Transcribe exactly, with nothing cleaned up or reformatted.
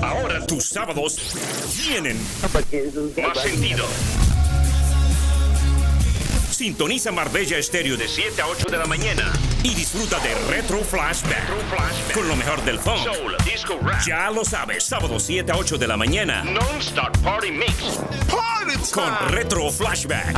Ahora tus sábados tienen más sentido. Sintoniza Marbella Estéreo de siete a ocho de la mañana y disfruta de Retro Flashback, Retro Flashback. Con lo mejor del funk, soul, disco, rap. Ya lo sabes, sábado siete a ocho de la mañana. Non-Stop Party Mix. Party time. Con Retro Flashback.